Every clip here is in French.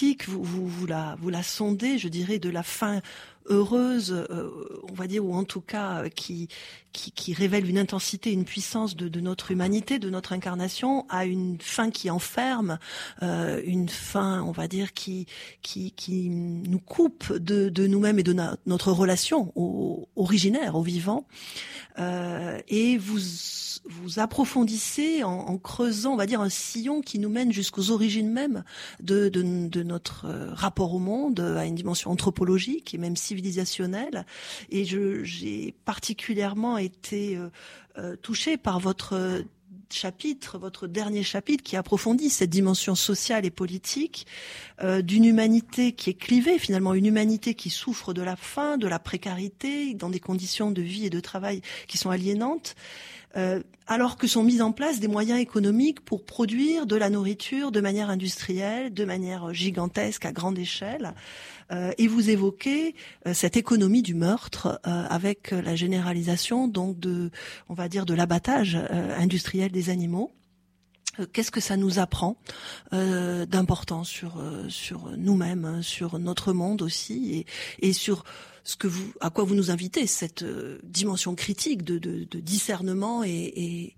politique, vous la sondez, je dirais, de la fin heureuse, on va dire, ou en tout cas qui révèle une intensité, une puissance de notre humanité, de notre incarnation, à une fin qui enferme, une fin, on va dire, qui nous coupe de nous-mêmes et de notre relation au originaire, au vivant. Et vous approfondissez en creusant, on va dire, un sillon qui nous mène jusqu'aux origines mêmes de notre rapport au monde, à une dimension anthropologique et même civilisationnelle. Et j'ai particulièrement été touchée par votre dernier chapitre, qui approfondit cette dimension sociale et politique d'une humanité qui est clivée, finalement une humanité qui souffre de la faim, de la précarité, dans des conditions de vie et de travail qui sont aliénantes, alors que sont mis en place des moyens économiques pour produire de la nourriture de manière industrielle, de manière gigantesque, à grande échelle. Et vous évoquez cette économie du meurtre avec la généralisation donc on va dire de l'abattage industriel des animaux. Qu'est-ce que ça nous apprend d'important sur nous-mêmes, sur notre monde aussi, et sur à quoi vous nous invitez, cette dimension critique de discernement et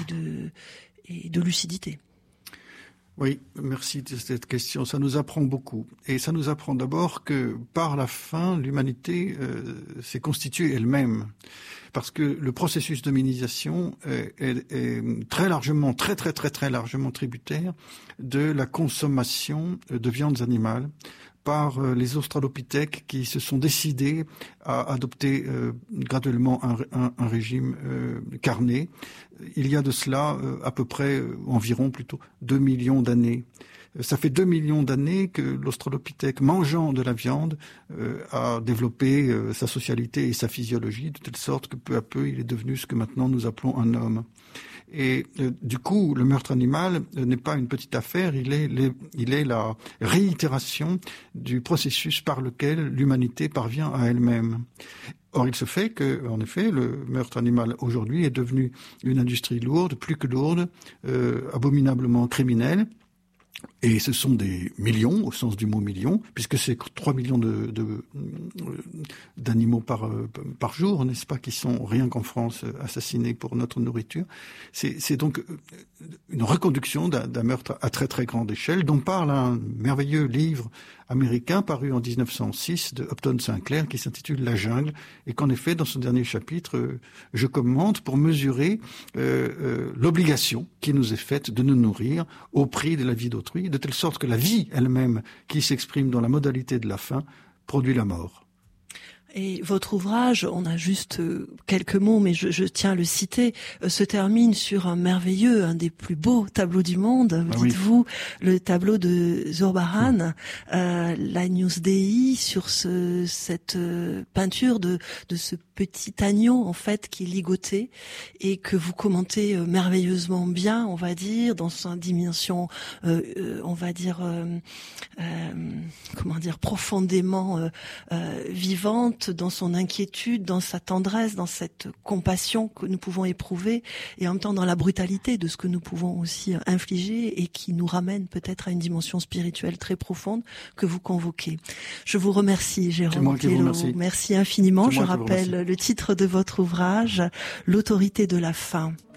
de lucidité. Oui, merci de cette question. Ça nous apprend beaucoup. Et ça nous apprend d'abord que par la faim, l'humanité s'est constituée elle-même. Parce que le processus d'hominisation est très largement, très largement tributaire de la consommation de viandes animales par les australopithèques qui se sont décidés à adopter graduellement un régime carné. Il y a de cela à peu près, environ plutôt, 2 millions d'années. Ça fait 2 millions d'années que l'australopithèque, mangeant de la viande, a développé sa socialité et sa physiologie, de telle sorte que peu à peu, il est devenu ce que maintenant nous appelons un homme. Et du coup, le meurtre animal n'est pas une petite affaire, il est la réitération du processus par lequel l'humanité parvient à elle-même. Or, il se fait que, en effet, le meurtre animal aujourd'hui est devenu une industrie lourde, plus que lourde, abominablement criminelle. Et ce sont des millions, au sens du mot million, puisque c'est 3 millions d'animaux par jour, n'est-ce pas, qui sont, rien qu'en France, assassinés pour notre nourriture. C'est donc une reconduction d'un meurtre à très grande échelle, dont parle un merveilleux livre américain paru en 1906 de Upton Sinclair qui s'intitule La jungle, et qu'en effet, dans son dernier chapitre, je commente pour mesurer l'obligation qui nous est faite de nous nourrir au prix de la vie d'autrui, de telle sorte que la vie elle-même, qui s'exprime dans la modalité de la faim, produit la mort. Et votre ouvrage, on a juste quelques mots, mais je tiens à le citer, se termine sur un des plus beaux tableaux du monde, dites-vous, le tableau de Zurbarán, l'Agnus Dei, sur cette peinture de ce petit agneau, en fait, qui est ligoté, et que vous commentez merveilleusement bien, on va dire, dans sa dimension, on va dire, profondément vivante, dans son inquiétude, dans sa tendresse, dans cette compassion que nous pouvons éprouver, et en même temps dans la brutalité de ce que nous pouvons aussi infliger, et qui nous ramène peut-être à une dimension spirituelle très profonde que vous convoquez. Je vous remercie, Jérôme Kello. Merci infiniment. Je rappelle le titre de votre ouvrage, L'autorité de la faim.